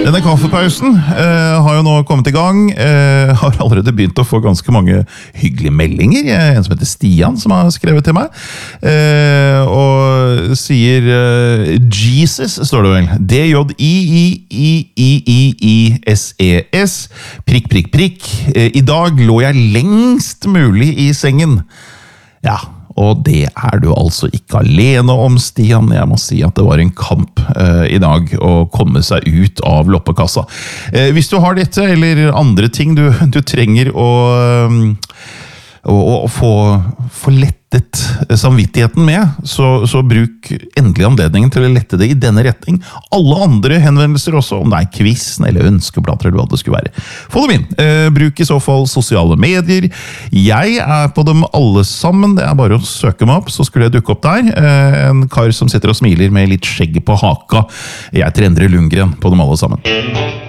Denne kaffepausen har jo nå kommet i gang, har allerede begynt å få ganske mange hyggelige meldinger. En som heter Stian som har skrevet til meg, og sier Jesus, står det vel. D-J-I-I-I-I-I-S-E-S, prikk, prikk, prikk. I dag lå jeg lengst mulig i sengen. Ja, og det du altså ikke alene om, Stian. Jeg må si at det var en kamp i dag å komme seg ut av loppekassa. Hvis du har dette, eller andre ting du trenger å få lettet samvittigheten med, så bruk endelig anledningen til å lette det i denne retning. Alle andre henvendelser også, om det quizen eller ønskeblader eller hva det skulle være. Få dem inn. Bruk i så fall sosiale medier. Jeg på dem alle sammen. Det bare å søke meg opp, så skulle jeg dukke opp der. En kar som sitter og smiler med litt skjegg på haka. Jeg heter Endre Lundgren på dem alle sammen.